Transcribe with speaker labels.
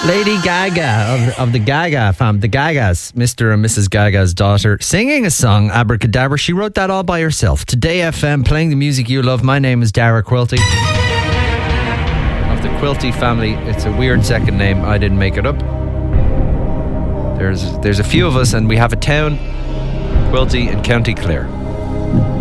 Speaker 1: Lady Gaga of the Gaga fam, the Gagas, Mr. and Mrs. Gaga's daughter, singing a song, Abracadabra. She wrote that all by herself. Today FM, playing the music you love. My name is Dara Quilty. Of the Quilty family. It's a weird second name. I didn't make it up. There's a few of us, and we have a town, Quilty, in County Clare.